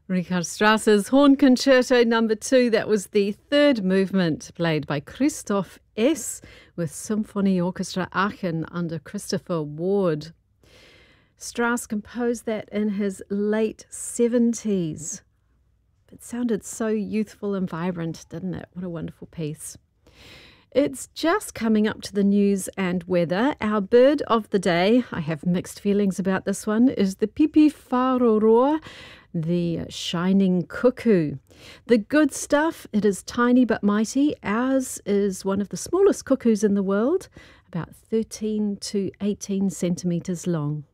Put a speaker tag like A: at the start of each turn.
A: Richard Strauss's Horn Concerto No. 2, that was the third movement played by Christoph S. with Symphony Orchestra Aachen under Christopher Ward. Strauss composed that in his late 70s. It sounded so youthful and vibrant, didn't it? What a wonderful piece. It's just coming up to the news and weather. Our bird of the day, I have mixed feelings about this one, is the Pipifaro, the shining cuckoo. The good stuff, it is tiny but mighty. Ours is one of the smallest cuckoos in the world, about 13 to 18 centimetres long.